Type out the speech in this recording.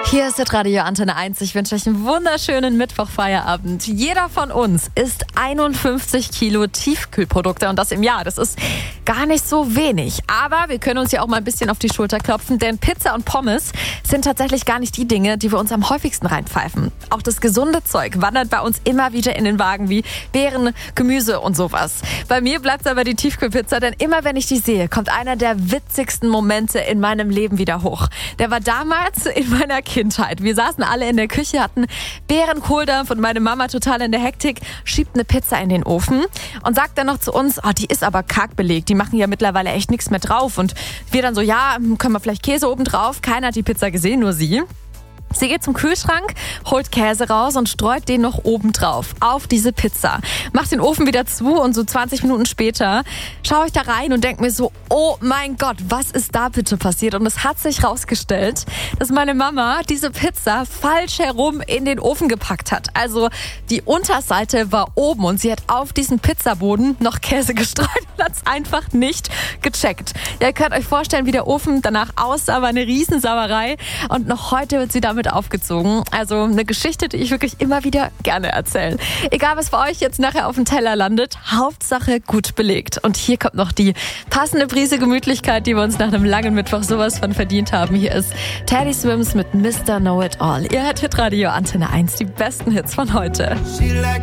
Hier ist Radio Antenne 1. Ich wünsche euch einen wunderschönen Mittwochfeierabend. Jeder von uns isst 51 Kilo Tiefkühlprodukte und das im Jahr. Das ist gar nicht so wenig. Aber wir können uns ja auch mal ein bisschen auf die Schulter klopfen, denn Pizza und Pommes sind tatsächlich gar nicht die Dinge, die wir uns am häufigsten reinpfeifen. Auch das gesunde Zeug wandert bei uns immer wieder in den Wagen wie Beeren, Gemüse und sowas. Bei mir bleibt es aber die Tiefkühlpizza, denn immer wenn ich die sehe, kommt einer der witzigsten Momente in meinem Leben wieder hoch. Der war damals in meiner Kindheit. Wir saßen alle in der Küche, hatten Beerenkohldampf und meine Mama total in der Hektik, schiebt eine Pizza in den Ofen und sagt dann noch zu uns, die ist aber karg belegt, die machen ja mittlerweile echt nichts mehr drauf. Und wir dann so, ja, können wir vielleicht Käse oben drauf? Keiner hat die Pizza gesehen, nur sie. Sie geht zum Kühlschrank, holt Käse raus und streut den noch oben drauf auf diese Pizza. Macht den Ofen wieder zu und so 20 Minuten später schaue ich da rein und denke mir so, oh mein Gott, was ist da bitte passiert? Und es hat sich rausgestellt, dass meine Mama diese Pizza falsch herum in den Ofen gepackt hat. Also die Unterseite war oben und sie hat auf diesen Pizzaboden noch Käse gestreut und hat es einfach nicht gecheckt. Ja, ihr könnt euch vorstellen, wie der Ofen danach aussah, aber eine Riesensauerei und noch heute wird sie damit aufgezogen. Also eine Geschichte, die ich wirklich immer wieder gerne erzähle. Egal, was bei euch jetzt nachher auf dem Teller landet, Hauptsache gut belegt. Und hier kommt noch die passende Prise Gemütlichkeit, die wir uns nach einem langen Mittwoch sowas von verdient haben. Hier ist Teddy Swims mit Mr. Know It All. Ihr hört Hitradio Antenne 1, die besten Hits von heute.